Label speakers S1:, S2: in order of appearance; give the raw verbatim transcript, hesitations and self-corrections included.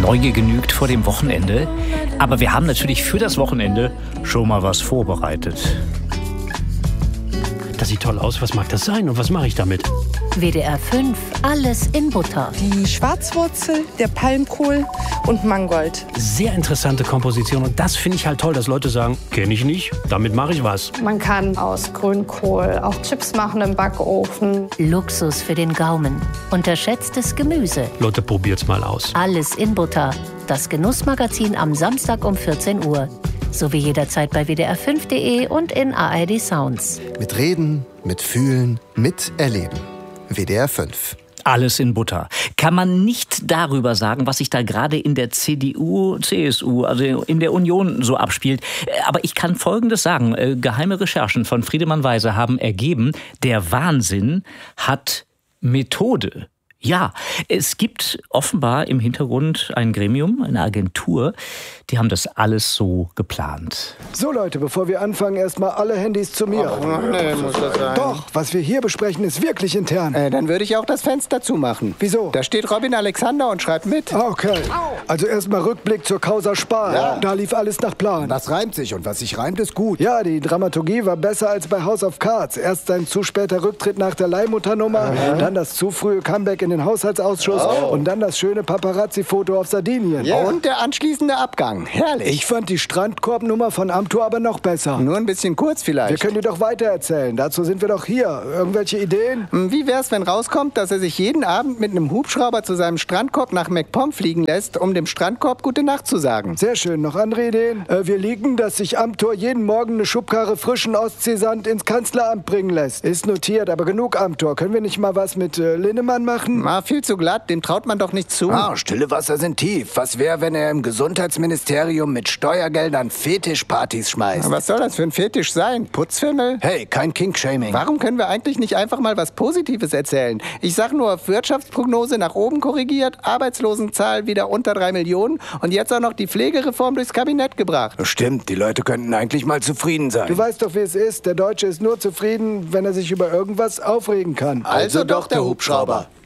S1: Neugier genügt vor dem Wochenende. Aber wir haben natürlich für das Wochenende schon mal was vorbereitet.
S2: Das sieht toll aus. Was mag das sein und was mache ich damit?
S3: W D R fünf, alles in Butter.
S4: Die Schwarzwurzel, der Palmkohl und Mangold.
S2: Sehr interessante Komposition. Und das finde ich halt toll, dass Leute sagen, kenne ich nicht, damit mache ich was.
S5: Man kann aus Grünkohl auch Chips machen im Backofen.
S3: Luxus für den Gaumen. Unterschätztes Gemüse.
S2: Leute, probiert's mal aus.
S3: Alles in Butter. Das Genussmagazin am Samstag um vierzehn Uhr. Sowie jederzeit bei W D R fünf punkt de und in A R D Sounds.
S6: Mit Reden, mit Fühlen, mit Erleben. W D R fünf.
S1: Alles in Butter. Kann man nicht darüber sagen, was sich da gerade in der C D U, C S U, also in der Union so abspielt. Aber ich kann Folgendes sagen. Geheime Recherchen von Friedemann Weise haben ergeben, der Wahnsinn hat Methode. Ja, es gibt offenbar im Hintergrund ein Gremium, eine Agentur, die haben das alles so geplant.
S7: So Leute, bevor wir anfangen, erstmal alle Handys zu mir.
S8: Ach, nee, muss das sein.
S7: Doch, was wir hier besprechen, ist wirklich intern.
S8: Äh, dann würde ich auch das Fenster zumachen.
S7: Wieso?
S8: Da steht Robin Alexander und schreibt mit.
S7: Okay, also erstmal Rückblick zur Causa Spar.
S8: Ja.
S7: Da lief alles nach Plan.
S6: Was reimt sich und was sich reimt, ist gut.
S7: Ja, die Dramaturgie war besser als bei House of Cards. Erst sein zu später Rücktritt nach der Leihmutternummer,
S8: mhm.
S7: dann das zu frühe Comeback in den Haushaltsausschuss oh. und dann das schöne Paparazzi-Foto auf Sardinien.
S8: Yeah. Und der anschließende Abgang. Herrlich.
S7: Ich fand die Strandkorbnummer von Amtor aber noch besser.
S8: Nur ein bisschen kurz vielleicht.
S7: Wir können dir doch weitererzählen. Dazu sind wir doch hier. Irgendwelche Ideen?
S8: Wie wär's, wenn rauskommt, dass er sich jeden Abend mit einem Hubschrauber zu seinem Strandkorb nach MacPom fliegen lässt, um dem Strandkorb gute Nacht zu sagen?
S7: Sehr schön. Noch andere Ideen? Äh, wir liegen, dass sich Amtor jeden Morgen eine Schubkarre frischen Ostseesand ins Kanzleramt bringen lässt. Ist notiert, aber genug Amtor. Können wir nicht mal was mit äh, Linnemann machen?
S8: Na, viel zu glatt. Dem traut man doch nicht zu.
S9: Ah, stille Wasser sind tief. Was wäre, wenn er im Gesundheitsministerium mit Steuergeldern Fetischpartys schmeißt?
S8: Was soll das für ein Fetisch sein? Putzfimmel?
S9: Hey, kein Kinkshaming.
S8: Warum können wir eigentlich nicht einfach mal was Positives erzählen? Ich sag nur, Wirtschaftsprognose nach oben korrigiert, Arbeitslosenzahl wieder unter drei Millionen und jetzt auch noch die Pflegereform durchs Kabinett gebracht.
S9: Stimmt, die Leute könnten eigentlich mal zufrieden sein.
S7: Du weißt doch, wie es ist. Der Deutsche ist nur zufrieden, wenn er sich über irgendwas aufregen kann.
S9: Also, also doch der Hubschrauber.